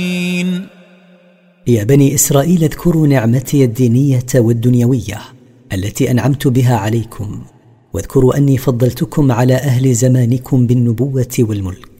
يا بني إسرائيل اذكروا نعمتي الدينية والدنيوية التي أنعمت بها عليكم، واذكروا أني فضلتكم على أهل زمانكم بالنبوة والملك.